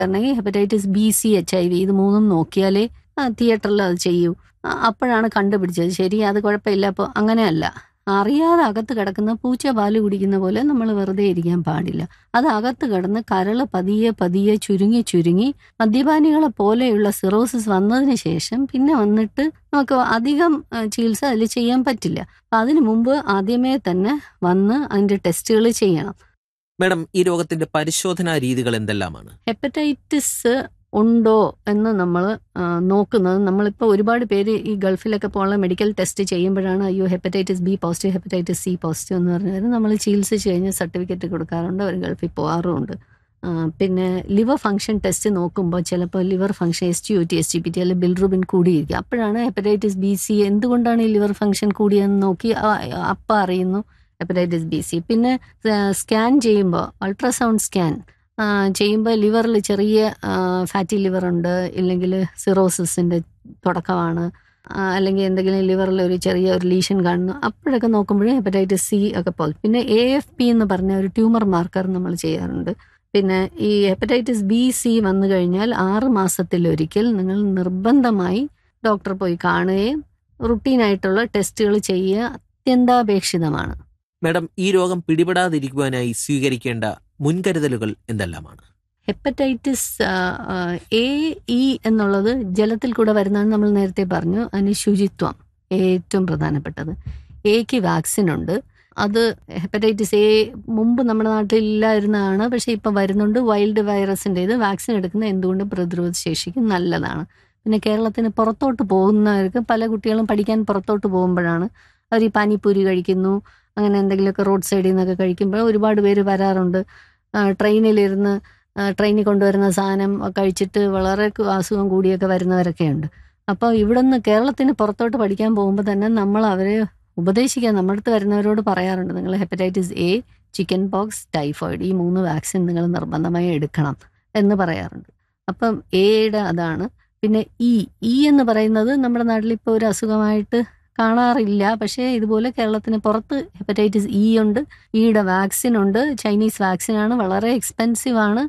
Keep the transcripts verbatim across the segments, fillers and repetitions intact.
ഡോക്ടറിനെങ്കിൽ hepatitis B C H I V ഇത് മൂന്നും നോക്കിയാലേ തിയേറ്ററിൽ അത് ചെയ്യൂ. അപ്പോഴാണ് കണ്ടുപിടിച്ചത്. ശരി, അത് കുഴപ്പമില്ല. അപ്പോൾ അങ്ങനെയല്ല, അറിയാതെ അകത്ത് കിടക്കുന്ന പൂച്ച പാല് കുടിക്കുന്ന പോലെ നമ്മൾ വെറുതെ ഇരിക്കാൻ പാടില്ല. അത് അകത്ത് കിടന്ന് കരള് പതിയെ പതിയെ ചുരുങ്ങി ചുരുങ്ങി മദ്യപാനികളെ പോലെയുള്ള സിറോസിസ് വന്നതിന് ശേഷം പിന്നെ വന്നിട്ട് നമുക്ക് അധികം ചികിത്സ അതിൽ ചെയ്യാൻ പറ്റില്ല. അപ്പം അതിനു മുമ്പ് ആദ്യമേ തന്നെ വന്ന് അതിൻ്റെ ടെസ്റ്റുകൾ ചെയ്യണം. മാഡം, ഈ രോഗത്തിന്റെ പരിശോധനാ രീതികൾ എന്തെല്ലാമാണ്? ഹെപ്പറ്റൈറ്റിസ് ഉണ്ടോ എന്ന് നമ്മൾ നോക്കുന്നത്, നമ്മളിപ്പോൾ ഒരുപാട് പേര് ഈ ഗൾഫിലൊക്കെ പോകാനുള്ള മെഡിക്കൽ ടെസ്റ്റ് ചെയ്യുമ്പോഴാണ് അയ്യോ hepatitis B positive, hepatitis C positive എന്ന് പറഞ്ഞാൽ നമ്മൾ ചികിത്സിച്ച് കഴിഞ്ഞ് സർട്ടിഫിക്കറ്റ് കൊടുക്കാറുണ്ട്. അവർ ഗൾഫിൽ പോകാറുമുണ്ട്. പിന്നെ ലിവർ ഫംഗ്ഷൻ ടെസ്റ്റ് നോക്കുമ്പോൾ ചിലപ്പോൾ liver function S T O T S T P T അല്ലെങ്കിൽ ബിൽറുബിൻ കൂടിയിരിക്കും. അപ്പോഴാണ് ഹെപ്പറ്റൈറ്റിസ് ബി സി എന്തുകൊണ്ടാണ് ഈ ലിവർ ഫംഗ്ഷൻ കൂടിയെന്ന് നോക്കി അപ്പം അറിയുന്നു ഹെപ്പറ്റൈറ്റിസ് ബി സി. പിന്നെ സ്കാൻ ചെയ്യുമ്പോൾ അൾട്രാസൗണ്ട് സ്കാൻ ചെയ്യുമ്പോൾ ലിവറിൽ ചെറിയ ഫാറ്റി ലിവർ ഉണ്ട്, ഇല്ലെങ്കിൽ സിറോസിസിൻ്റെ തുടക്കമാണ്, അല്ലെങ്കിൽ എന്തെങ്കിലും ലിവറിൽ ഒരു ചെറിയ ഒരു ലീഷൻ കാണുന്നു, അപ്പോഴൊക്കെ നോക്കുമ്പോഴേ ഹെപ്പറ്റൈറ്റിസ് സി ഒക്കെ പോകും. പിന്നെ എ എഫ് പി എന്ന് പറഞ്ഞ ഒരു ട്യൂമർ മാർക്കർ നമ്മൾ ചെയ്യാറുണ്ട്. പിന്നെ ഈ ഹെപ്പറ്റൈറ്റിസ് ബി സി വന്നു കഴിഞ്ഞാൽ ആറ് മാസത്തിലൊരിക്കൽ നിങ്ങൾ നിർബന്ധമായി ഡോക്ടറെ പോയി കാണുകയും റുട്ടീനായിട്ടുള്ള ടെസ്റ്റുകൾ ചെയ്യുക അത്യന്താപേക്ഷിതമാണ്. മാഡം, ഈ രോഗം പിടിപെടാതിരിക്കുവാനായി സ്വീകരിക്കേണ്ട മുൻകരുതലുകൾ എന്തെല്ലാമാണ്? ഹെപ്പറ്റൈറ്റിസ് എ ഇ എന്നുള്ളത് ജലത്തിൽ കൂടെ വരുന്നതെന്ന് നമ്മൾ നേരത്തെ പറഞ്ഞു. അതിന് ശുചിത്വം ഏറ്റവും പ്രധാനപ്പെട്ടത്. എക്ക് വാക്സിൻ ഉണ്ട്. അത് ഹെപ്പറ്റൈറ്റിസ് എ മുമ്പ് നമ്മുടെ നാട്ടിൽ ഇല്ലായിരുന്നതാണ്, പക്ഷേ ഇപ്പം വരുന്നുണ്ട്. വൈൽഡ് വൈറസിൻ്റെ ഇത് വാക്സിൻ എടുക്കുന്നത് എന്തുകൊണ്ട് പ്രതിരോധ ശേഷിക്ക് നല്ലതാണ്. പിന്നെ കേരളത്തിന് പുറത്തോട്ട് പോകുന്നവർക്ക് പല കുട്ടികളും പഠിക്കാൻ പുറത്തോട്ട് പോകുമ്പോഴാണ് അവർ ഈ പാനിപ്പൂരി കഴിക്കുന്നു, അങ്ങനെ എന്തെങ്കിലുമൊക്കെ റോഡ് സൈഡിൽ നിന്നൊക്കെ കഴിക്കുമ്പോൾ ഒരുപാട് പേര് വരാറുണ്ട്. ട്രെയിനിലിരുന്ന് ട്രെയിനിൽ കൊണ്ടുവരുന്ന സാധനം കഴിച്ചിട്ട് വളരെ അസുഖം കൂടിയൊക്കെ വരുന്നവരൊക്കെ ഉണ്ട്. അപ്പോൾ ഇവിടെ നിന്ന് കേരളത്തിന് പുറത്തോട്ട് പഠിക്കാൻ പോകുമ്പോൾ തന്നെ നമ്മൾ അവരെ ഉപദേശിക്കാൻ നമ്മുടെ അടുത്ത് വരുന്നവരോട് പറയാറുണ്ട്, നിങ്ങൾ hepatitis A, chicken pox, typhoid ഈ മൂന്ന് വാക്സിൻ നിങ്ങൾ നിർബന്ധമായി എടുക്കണം എന്ന് പറയാറുണ്ട്. അപ്പം എയുടെ അതാണ്. പിന്നെ ഇ ഇ എന്ന് പറയുന്നത് നമ്മുടെ നാട്ടിൽ ഇപ്പോൾ ഒരു അസുഖമായിട്ട് കാണാറില്ല, പക്ഷേ ഇതുപോലെ കേരളത്തിന് പുറത്ത് ഹെപ്പറ്റൈറ്റിസ് ഇ ഉണ്ട്. ഇയുടെ വാക്സിൻ ഉണ്ട്. ചൈനീസ് വാക്സിനാണ്, വളരെ എക്സ്പെൻസീവ് ആണ്.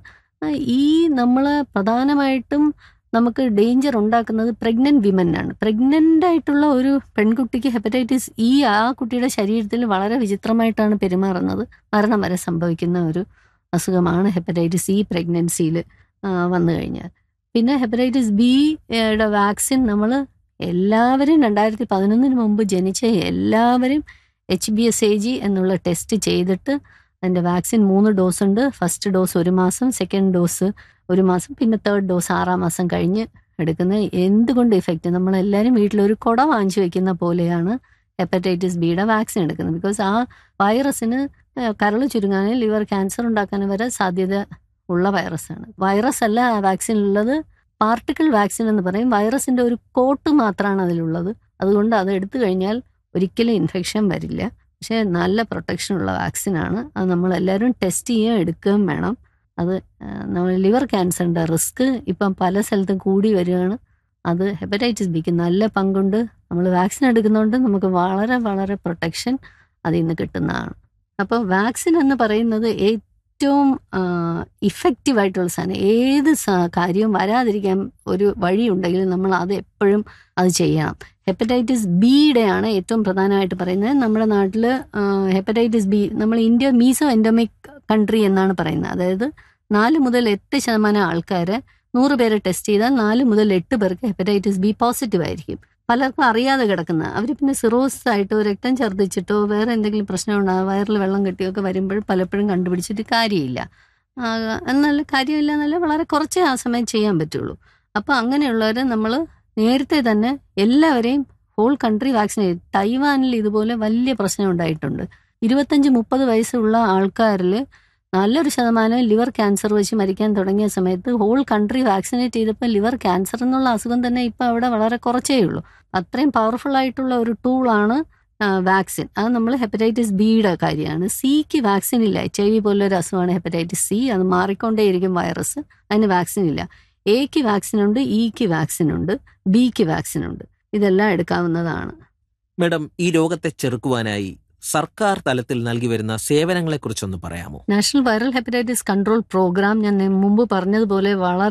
ഈ നമ്മൾ പ്രധാനമായിട്ടും നമുക്ക് ഡേഞ്ചർ ഉണ്ടാക്കുന്നത് പ്രഗ്നന്റ് വിമനാണ്. പ്രഗ്നൻ്റ് ആയിട്ടുള്ള ഒരു പെൺകുട്ടിക്ക് ഹെപ്പറ്റൈറ്റിസ് ഇ ആ കുട്ടിയുടെ ശരീരത്തിൽ വളരെ വിചിത്രമായിട്ടാണ് പെരുമാറുന്നത്. മരണം വരെ സംഭവിക്കുന്ന ഒരു അസുഖമാണ് ഹെപ്പറ്റൈറ്റിസ് ഇ പ്രഗ്നൻസിയിൽ വന്നു കഴിഞ്ഞാൽ. പിന്നെ ഹെപ്പറ്റൈറ്റിസ് ബിയുടെ വാക്സിൻ നമ്മൾ എല്ലാവരും രണ്ടായിരത്തി പതിനൊന്നിന് മുമ്പ് ജനിച്ച എല്ലാവരും H B S A G എന്നുള്ള ടെസ്റ്റ് ചെയ്തിട്ട് അതിൻ്റെ വാക്സിൻ മൂന്ന് ഡോസ് ഉണ്ട്. ഫസ്റ്റ് ഡോസ് ഒരു മാസം, സെക്കൻഡ് ഡോസ് ഒരു മാസം, പിന്നെ തേർഡ് ഡോസ് ആറാം മാസം കഴിഞ്ഞ് എടുക്കുന്നത്. എന്തുകൊണ്ട് ഇഫക്റ്റ്, നമ്മളെല്ലാവരും വീട്ടിലൊരു കുട വാങ്ങിച്ചു വെക്കുന്ന പോലെയാണ് ഹെപ്പറ്റൈറ്റിസ് ബിയുടെ വാക്സിൻ എടുക്കുന്നത്. ബിക്കോസ് ആ വൈറസിന് കരൾ ചുരുങ്ങാനും ലിവർ ക്യാൻസർ ഉണ്ടാക്കാനും വരെ സാധ്യത ഉള്ള വൈറസാണ്. വൈറസ് അല്ല ആ വാക്സിനുള്ളത്, പാർട്ടിക്കിൾ വാക്സിൻ എന്ന് പറയും. വൈറസിൻ്റെ ഒരു കോട്ട് മാത്രമാണ് അതിലുള്ളത്. അതുകൊണ്ട് അത് എടുത്തു കഴിഞ്ഞാൽ ഒരിക്കലും ഇൻഫെക്ഷൻ വരില്ല. പക്ഷേ നല്ല പ്രൊട്ടക്ഷനുള്ള വാക്സിനാണ്. അത് നമ്മളെല്ലാവരും ടെസ്റ്റ് ചെയ്യുകയും എടുക്കുകയും വേണം. അത് നമ്മൾ ലിവർ ക്യാൻസറിൻ്റെ റിസ്ക് ഇപ്പം പല സ്ഥലത്തും കൂടി വരികയാണ്. അത് ഹെപ്പറ്റൈറ്റിസ് ബിക്ക് നല്ല പങ്കുണ്ട്. നമ്മൾ വാക്സിൻ എടുക്കുന്നതുകൊണ്ട് നമുക്ക് വളരെ വളരെ പ്രൊട്ടക്ഷൻ അതിൽ നിന്ന് കിട്ടുന്നതാണ്. അപ്പോൾ വാക്സിൻ എന്ന് പറയുന്നത് ഏറ്റവും ഇഫക്റ്റീവായിട്ടുള്ള സാധനം. ഏത് കാര്യവും വരാതിരിക്കാൻ ഒരു വഴി ഉണ്ടെങ്കിൽ നമ്മൾ അത് എപ്പോഴും അത് ചെയ്യണം. ഹെപ്പറ്റൈറ്റിസ് ബിയുടെയാണ് ഏറ്റവും പ്രധാനമായിട്ട് പറയുന്നത്. നമ്മുടെ നാട്ടിൽ ഹെപ്പറ്റൈറ്റിസ് ബി നമ്മൾ ഇന്ത്യ മീസോ എൻഡമിക് കൺട്രി എന്നാണ് പറയുന്നത്. അതായത് നാല് മുതൽ എട്ട് ശതമാനം ആൾക്കാരെ നൂറ് പേരെ ടെസ്റ്റ് ചെയ്താൽ നാല് മുതൽ എട്ട് പേർക്ക് ഹെപ്പറ്റൈറ്റിസ് ബി പോസിറ്റീവ് ആയിരിക്കും. പലർക്കും അറിയാതെ കിടക്കുന്ന അവർ പിന്നെ സിറോസിസ് ആയിട്ടോ രക്തം ഛർദ്ദിച്ചിട്ടോ വേറെ എന്തെങ്കിലും പ്രശ്നം ഉണ്ടാകും, വയറിൽ വെള്ളം കെട്ടിയൊക്കെ വരുമ്പോൾ പലപ്പോഴും കണ്ടുപിടിച്ചിട്ട് കാര്യമില്ല. എന്നാൽ കാര്യമില്ല എന്നല്ല, വളരെ കുറച്ചേ ആ സമയം ചെയ്യാൻ പറ്റുള്ളൂ. അപ്പോൾ അങ്ങനെയുള്ളവരെ നമ്മൾ നേരത്തെ തന്നെ എല്ലാവരെയും ഹോൾ കൺട്രി വാക്സിനേറ്റ്. തൈവാനിൽ ഇതുപോലെ വലിയ പ്രശ്നം ഉണ്ടായിട്ടുണ്ട്. ഇരുപത്തഞ്ച് മുപ്പത് വയസ്സുള്ള ആൾക്കാരിൽ നല്ലൊരു ശതമാനം ലിവർ ക്യാൻസർ വെച്ച് മരിക്കാൻ തുടങ്ങിയ സമയത്ത് ഹോൾ കൺട്രി വാക്സിനേറ്റ് ചെയ്തപ്പോൾ ലിവർ ക്യാൻസർ എന്നുള്ള അസുഖം തന്നെ ഇപ്പോൾ അവിടെ വളരെ കുറച്ചേ ഉള്ളൂ. അത്രയും പവർഫുൾ ആയിട്ടുള്ള ഒരു ടൂളാണ് വാക്സിൻ. അത് നമ്മൾ ഹെപ്പറ്റൈറ്റിസ് ബിയുടെ കാര്യമാണ്. സിക്ക് വാക്സിൻ ഇല്ല. എച്ച് ഐ വി പോലൊരു അസുഖമാണ് ഹെപ്പറ്റൈറ്റിസ് സി. അത് മാറിക്കൊണ്ടേയിരിക്കും വൈറസ്. അതിന് വാക്സിൻ ഇല്ല. എക്ക് വാക്സിനുണ്ട്, ഇക്ക് വാക്സിനുണ്ട്, ബിക്ക് വാക്സിനുണ്ട്. ഇതെല്ലാം എടുക്കാവുന്നതാണ്. മാഡം, ഈ രോഗത്തെ ചെറുക്കുവാനായി സർക്കാർ തലത്തിൽ നൽകി വരുന്ന സേവനങ്ങളെക്കുറിച്ചൊന്ന് പറയാമോ? National viral hepatitis control programme ഞാൻ മുമ്പ് പറഞ്ഞതുപോലെ വളരെ